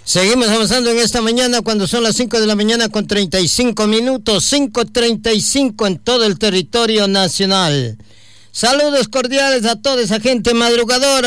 Seguimos avanzando en esta mañana cuando son las 5 de la mañana con 35 minutos, 5:35 en todo el territorio nacional. Saludos cordiales a toda esa gente madrugadora.